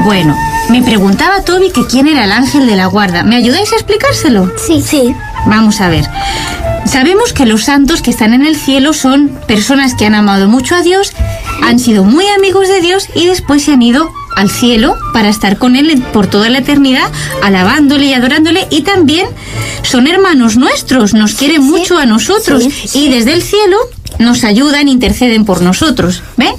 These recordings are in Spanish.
Bueno, me preguntaba Toby que quién era el ángel de la guarda. ¿Me ayudáis a explicárselo? Sí. Vamos a ver. Sabemos que los santos que están en el cielo son personas que han amado mucho a Dios, han sido muy amigos de Dios y después se han ido al cielo para estar con Él por toda la eternidad, alabándole y adorándole, y también son hermanos nuestros, nos quieren mucho a nosotros y desde el cielo nos ayudan, interceden por nosotros. ¿Ven?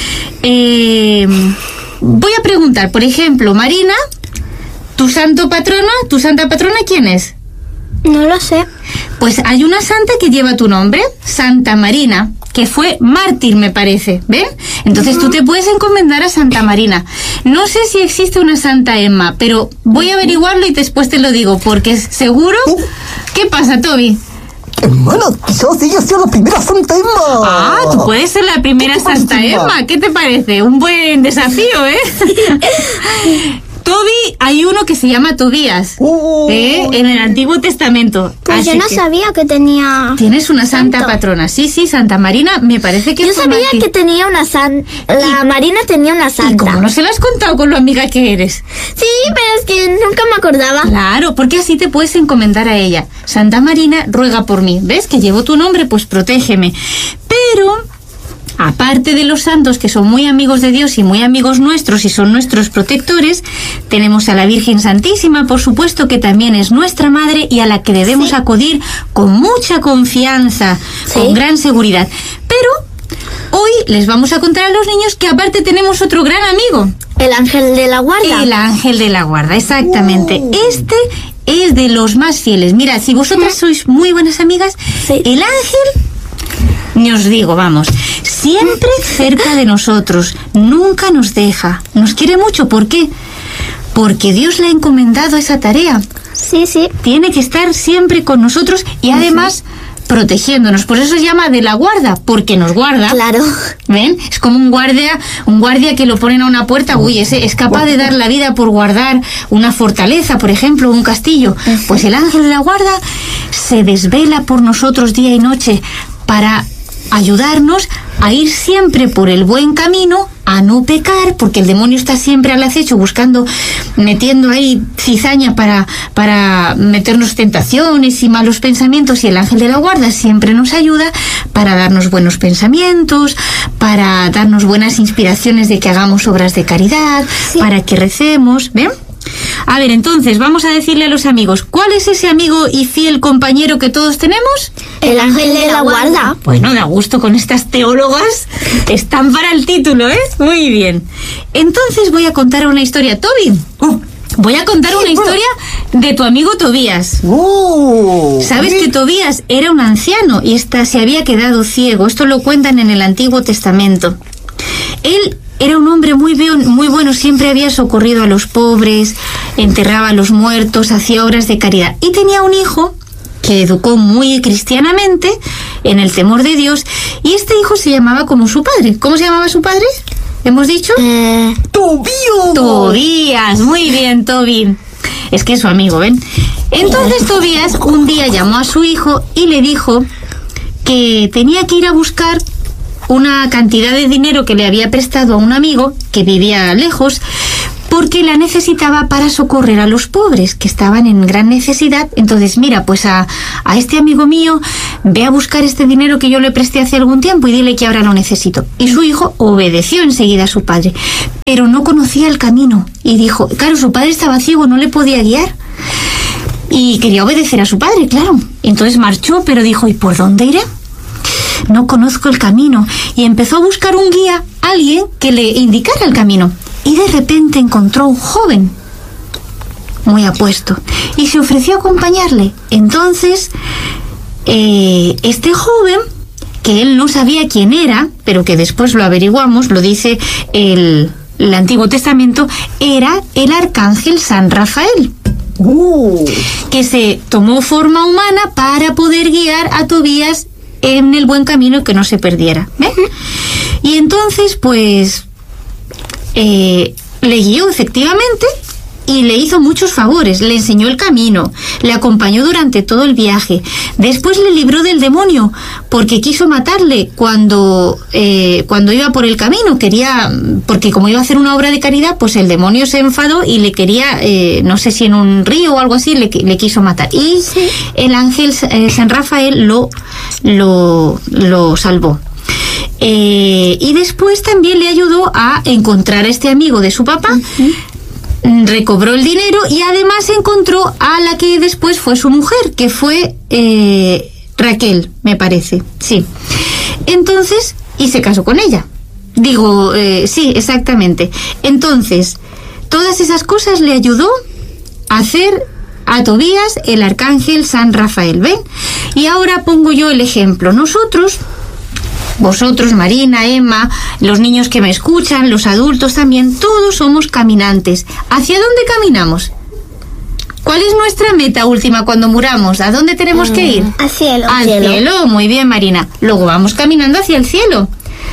Voy a preguntar, por ejemplo, Marina, tu santa patrona, ¿quién es? No lo sé. Pues hay una santa que lleva tu nombre, Santa Marina, que fue mártir, me parece, ¿ven? Entonces tú te puedes encomendar a Santa Marina. No sé si existe una Santa Emma, pero voy a averiguarlo y después te lo digo, porque seguro... ¿Qué pasa, Toby? Hermana, quizás ella sea la primera Santa Emma. Ah, tú puedes ser la primera Santa Emma. ¿Qué te parece? Un buen desafío, ¿eh? Toby, hay uno que se llama Tobías, en el Antiguo Testamento. Pues así yo no sabía que tenía... Tienes una santa patrona. Sí, Santa Marina, me parece que... Yo sabía que tenía una santa... La Marina tenía una santa. ¿Y cómo no se lo has contado con lo amiga que eres? Sí, pero es que nunca me acordaba. Claro, porque así te puedes encomendar a ella. Santa Marina, ruega por mí. ¿Ves que llevo tu nombre? Pues protégeme. Pero... aparte de los santos que son muy amigos de Dios y muy amigos nuestros y son nuestros protectores, tenemos a la Virgen Santísima, por supuesto, que también es nuestra madre y a la que debemos acudir con mucha confianza, con gran seguridad. Pero hoy les vamos a contar a los niños que aparte tenemos otro gran amigo. El ángel de la guarda. El ángel de la guarda, exactamente. Este es de los más fieles. Mirad, si vosotras sois muy buenas amigas, el ángel... Ni os digo, vamos, siempre cerca de nosotros, nunca nos deja, nos quiere mucho. ¿Por qué? Porque Dios le ha encomendado esa tarea. Sí. Tiene que estar siempre con nosotros y además protegiéndonos. Por eso se llama de la guarda, porque nos guarda. Claro. ¿Ven? Es como un guardia que lo ponen a una puerta. Uy, ese es capaz de dar la vida por guardar una fortaleza, por ejemplo, un castillo. Pues el ángel de la guarda se desvela por nosotros día y noche para ayudarnos a ir siempre por el buen camino, a no pecar, porque el demonio está siempre al acecho metiendo ahí cizaña para meternos tentaciones y malos pensamientos, y el ángel de la guarda siempre nos ayuda para darnos buenos pensamientos, para darnos buenas inspiraciones de que hagamos obras de caridad, para que recemos. ¿Ven? A ver, entonces, vamos a decirle a los amigos, ¿cuál es ese amigo y fiel compañero que todos tenemos? El ángel de la guarda. Bueno, da gusto con estas teólogas. Están para el título, ¿eh? Muy bien. Entonces voy a contar una historia. Toby, voy a contar una historia de tu amigo Tobías. ¿Sabes que Tobías era un anciano y se había quedado ciego? Esto lo cuentan en el Antiguo Testamento. Él era un hombre muy bueno, siempre había socorrido a los pobres, enterraba a los muertos, hacía obras de caridad. Y tenía un hijo que educó muy cristianamente, en el temor de Dios, y este hijo se llamaba como su padre. ¿Cómo se llamaba su padre? ¿Hemos dicho? Tobías. Muy bien, Toby. Es que es su amigo, ¿ven? Entonces Tobías un día llamó a su hijo y le dijo que tenía que ir a buscar una cantidad de dinero que le había prestado a un amigo que vivía lejos, porque la necesitaba para socorrer a los pobres que estaban en gran necesidad. Entonces, mira, pues a este amigo mío, ve a buscar este dinero que yo le presté hace algún tiempo y dile que ahora lo necesito. Y su hijo obedeció enseguida a su padre, pero no conocía el camino y dijo, claro, su padre estaba ciego, no le podía guiar y quería obedecer a su padre, claro. Entonces marchó, pero dijo, ¿y por dónde iré? No conozco el camino. Y empezó a buscar un guía, alguien que le indicara el camino. Y de repente encontró un joven muy apuesto y se ofreció a acompañarle. Entonces, este joven, que él no sabía quién era, pero que después lo averiguamos, lo dice el Antiguo Testamento, era el arcángel San Rafael, que se tomó forma humana para poder guiar a Tobías en el buen camino, que no se perdiera. ¿Ven? Y entonces, pues, le guió efectivamente y le hizo muchos favores, le enseñó el camino, le acompañó durante todo el viaje. Después le libró del demonio, porque quiso matarle cuando iba por el camino. Porque como iba a hacer una obra de caridad, pues el demonio se enfadó y le quería, no sé si en un río o algo así, le quiso matar. Y el ángel San Rafael lo salvó. Y después también le ayudó a encontrar a este amigo de su papá. Recobró el dinero y además encontró a la que después fue su mujer, que fue Raquel, me parece, sí. Entonces, y se casó con ella. Digo, sí, exactamente. Entonces, todas esas cosas le ayudó a hacer a Tobías el arcángel San Rafael, ¿ven? Y ahora pongo yo el ejemplo. Nosotros, vosotros, Marina, Emma, los niños que me escuchan, los adultos también, todos somos caminantes. ¿Hacia dónde caminamos? ¿Cuál es nuestra meta última cuando muramos? ¿A dónde tenemos que ir? Al cielo. Al cielo, muy bien, Marina. Luego vamos caminando hacia el cielo,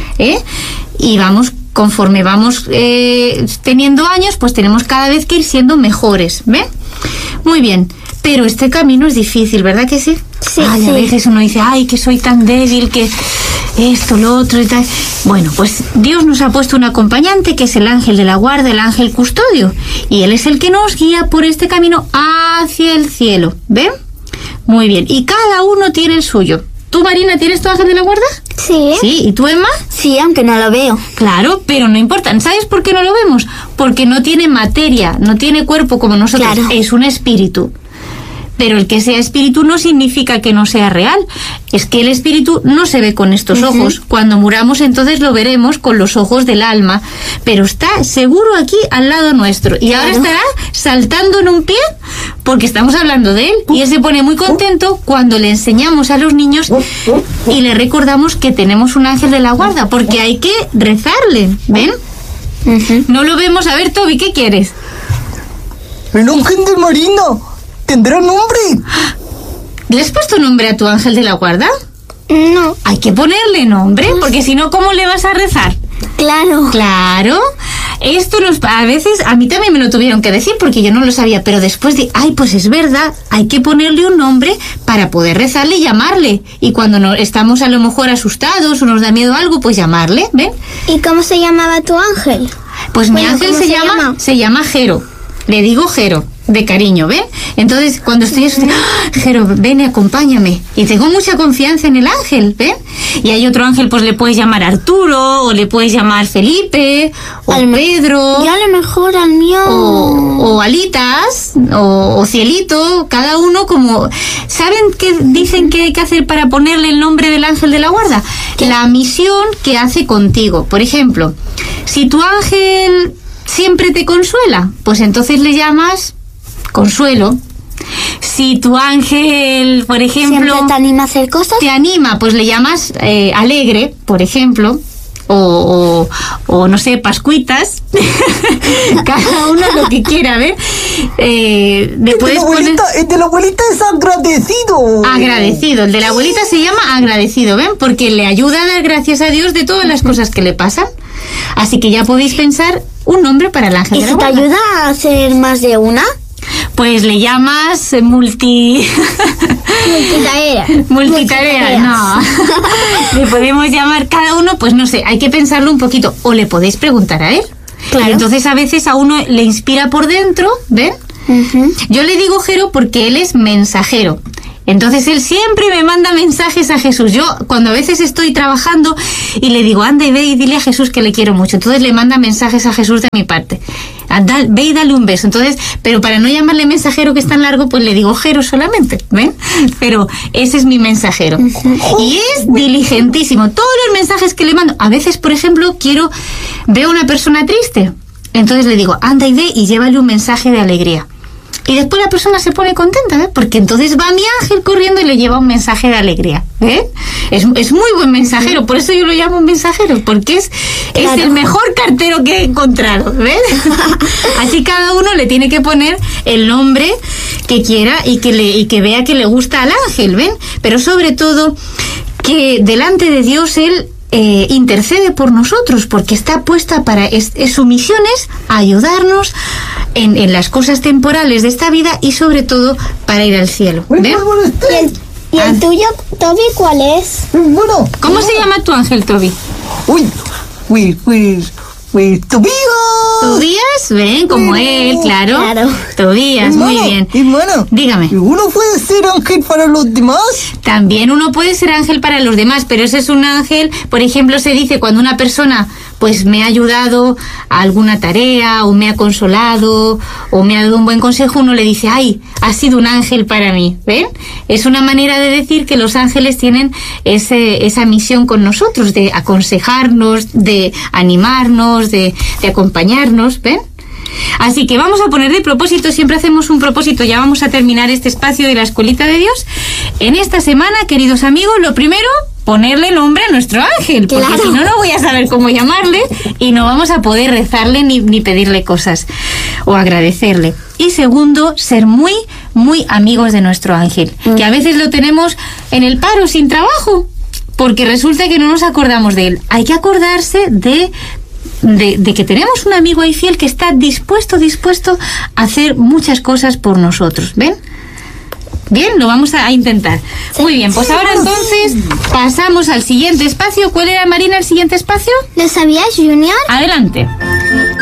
y conforme vamos teniendo años, pues tenemos cada vez que ir siendo mejores, ¿ven? Muy bien. Pero este camino es difícil, ¿verdad que sí? Sí. A veces uno dice, ay, que soy tan débil, que esto, lo otro y tal. Bueno, pues Dios nos ha puesto un acompañante que es el ángel de la guarda, el ángel custodio. Y él es el que nos guía por este camino hacia el cielo. ¿Ven? Muy bien. Y cada uno tiene el suyo. ¿Tú, Marina, tienes tu ángel de la guarda? Sí. Sí. ¿Y tú, Emma? Sí, aunque no lo veo. Claro, pero no importa. ¿Sabes por qué no lo vemos? Porque no tiene materia, no tiene cuerpo como nosotros. Claro. Es un espíritu. Pero el que sea espíritu no significa que no sea real. Es que el espíritu no se ve con estos ojos. Cuando muramos, entonces lo veremos con los ojos del alma. Pero está seguro aquí al lado nuestro. Y ahora estará saltando en un pie porque estamos hablando de él. Y él se pone muy contento cuando le enseñamos a los niños y le recordamos que tenemos un ángel de la guarda, porque hay que rezarle. ¿Ven? No lo vemos. A ver, Toby, ¿qué quieres? El ángel de Marina. ¿Tendrá nombre? ¿Le has puesto nombre a tu ángel de la guarda? No. Hay que ponerle nombre, porque si no, ¿cómo le vas a rezar? Claro. Claro. Esto a veces, a mí también me lo tuvieron que decir porque yo no lo sabía, pero después pues es verdad, hay que ponerle un nombre para poder rezarle y llamarle. Y cuando estamos a lo mejor asustados o nos da miedo algo, pues llamarle, ¿ven? ¿Y cómo se llamaba tu ángel? Pues mi ángel se llama Jero. Le digo Jero, de cariño, ¿ven? Entonces, cuando estoy asustada, Jero, ven y acompáñame. Y tengo mucha confianza en el ángel, ¿ven? Y hay otro ángel, pues le puedes llamar Arturo, o le puedes llamar Felipe, o Pedro. Y a lo mejor al mío. O Alitas, o Cielito, cada uno como... ¿Saben qué dicen que hay que hacer para ponerle el nombre del ángel de la guarda? ¿Qué? La misión que hace contigo. Por ejemplo, si tu ángel siempre te consuela, pues entonces le llamas Consuelo. Si tu ángel, por ejemplo, ¿siempre te anima a hacer cosas? Te anima, pues le llamas Alegre, por ejemplo, o no sé, Pascuitas. Cada uno lo que quiera, ¿ver? El de la abuelita es Agradecido. Agradecido. El de la abuelita se llama Agradecido, ¿ven? Porque le ayuda a dar gracias a Dios de todas las cosas que le pasan. Así que ya podéis pensar un nombre para el ángel de la guarda. ¿Y si te ayuda a hacer más de una? Pues le llamas multitarea, no. Le podemos llamar cada uno, pues no sé, hay que pensarlo un poquito. O le podéis preguntar a él. Claro. Y entonces a veces a uno le inspira por dentro, ¿ven? Yo le digo Jero porque él es mensajero. Entonces él siempre me manda mensajes a Jesús. Yo cuando a veces estoy trabajando y le digo, anda y ve y dile a Jesús que le quiero mucho. Entonces le manda mensajes a Jesús de mi parte. Anda, ve y dale un beso. Entonces, pero para no llamarle mensajero que es tan largo, pues le digo Jero solamente, ¿ven? Pero ese es mi mensajero. Y es diligentísimo. Todos los mensajes que le mando. A veces, por ejemplo, veo a una persona triste. Entonces le digo, anda y ve y llévale un mensaje de alegría. Y después la persona se pone contenta, ¿eh? Porque entonces va mi ángel corriendo y le lleva un mensaje de alegría, ¿eh? Es muy buen mensajero, por eso yo lo llamo un mensajero, porque es el mejor cartero que he encontrado, ¿ves? Así cada uno le tiene que poner el nombre que quiera y que vea que le gusta al ángel, ¿ven? Pero sobre todo que delante de Dios él intercede por nosotros, porque está puesta su misión es ayudarnos en las cosas temporales de esta vida y sobre todo para ir al cielo. ¿Ven? ¿Y el tuyo, Toby, cuál es? Bueno. ¿Cómo se llama tu ángel, Toby? Tobías. ¿Tobías? Ven, como él, claro. Tobías, muy bien. Hermana, dígame. ¿uno puede ser ángel para los demás? También uno puede ser ángel para los demás, pero ese es un ángel, por ejemplo, se dice cuando una persona pues me ha ayudado a alguna tarea, o me ha consolado, o me ha dado un buen consejo, uno le dice, ¡ay, has sido un ángel para mí! ¿Ven? Es una manera de decir que los ángeles tienen esa misión con nosotros, de aconsejarnos, de animarnos, de acompañarnos, ¿ven? Así que vamos a poner de propósito, siempre hacemos un propósito, ya vamos a terminar este espacio de la Escuelita de Dios. En esta semana, queridos amigos, lo primero, ponerle nombre a nuestro ángel, porque si no, no voy a saber cómo llamarle y no vamos a poder rezarle ni pedirle cosas o agradecerle. Y segundo, ser muy, muy amigos de nuestro ángel, que a veces lo tenemos en el paro sin trabajo, porque resulta que no nos acordamos de él. Hay que acordarse de que tenemos un amigo ahí fiel que está dispuesto a hacer muchas cosas por nosotros, ¿ven? Bien, lo vamos a intentar. Muy bien, pues ahora entonces pasamos al siguiente espacio. ¿Cuál era, Marina, el siguiente espacio? ¿Lo sabías, Junior? Adelante.